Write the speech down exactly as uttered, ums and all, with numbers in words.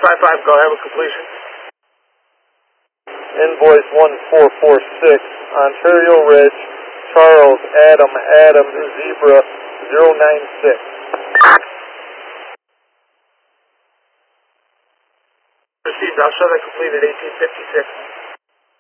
five five, go ahead with completion. Invoice one four four six, Ontario Ridge, Charles, Adam, Adam, Zebra, zero nine six. Received, I'll show that completed eighteen fifty-six.